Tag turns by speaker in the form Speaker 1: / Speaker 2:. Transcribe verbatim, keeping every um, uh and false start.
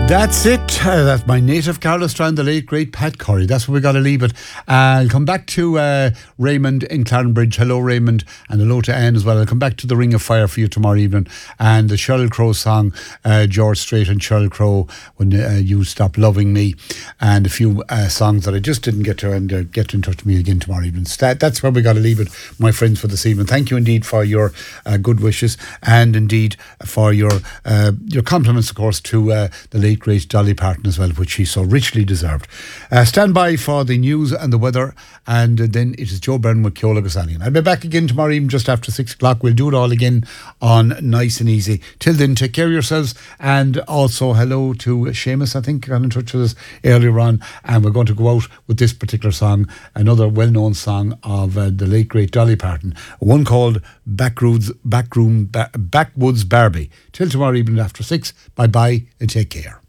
Speaker 1: That's it. Uh, that's my native Carlos Strand, the late great Pat Curry. That's where we got to leave it. Uh, I'll come back to uh, Raymond in Clarenbridge. Hello, Raymond, and hello to Anne as well. I'll come back to the Ring of Fire for you tomorrow evening, and the Sheryl Crow song, uh, George Strait and Sheryl Crow, When uh, You Stop Loving Me, and a few uh, songs that I just didn't get to, and uh, get in touch with me again tomorrow evening. So that, that's where we got to leave it, my friends, for this evening. Thank you indeed for your uh, good wishes, and indeed for your uh, your compliments, of course, to uh, the late great Dolly Parton as well, which she so richly deserved. Uh, stand by for the news and the weather, and uh, then it is Joe Byrne with Ceola Gosanian. I'll be back again tomorrow evening just after six o'clock. We'll do it all again on Nice and Easy. Till then, take care of yourselves, and also hello to Seamus, I think, got in touch with us earlier on, and we're going to go out with this particular song, another well-known song of uh, the late great Dolly Parton, one called Backrooms, Backroom, ba- Backwoods Barbie. Till tomorrow evening after six, bye-bye and take care.